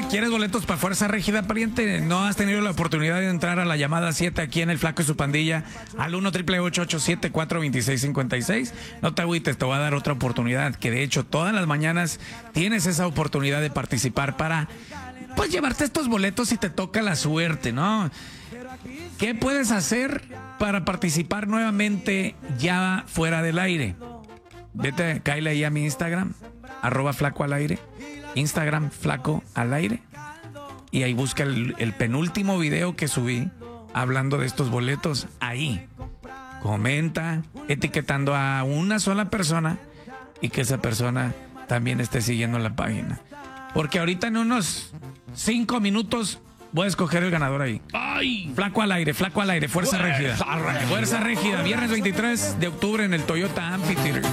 ¿quieres boletos para Fuerza Régida, pariente? ¿No has tenido la oportunidad de entrar a la llamada 7 aquí en El Flaco y su pandilla al 1-888-874-2656? No te agüites, te voy a dar otra oportunidad, que de hecho todas las mañanas tienes esa oportunidad de participar para, pues, llevarte estos boletos si te toca la suerte, ¿no? ¿Qué puedes hacer para participar nuevamente ya fuera del aire? Vete, cáele ahí a mi Instagram, @flacoalaire, Instagram Flaco al aire, y ahí busca el penúltimo video que subí hablando de estos boletos. Ahí comenta etiquetando a una sola persona y que esa persona también esté siguiendo la página, porque ahorita en unos 5 minutos voy a escoger el ganador ahí. ¡Ay! Flaco al aire, Fuerza Régida. Fuerza Régida, viernes 23 de octubre en el Toyota Amphitheater.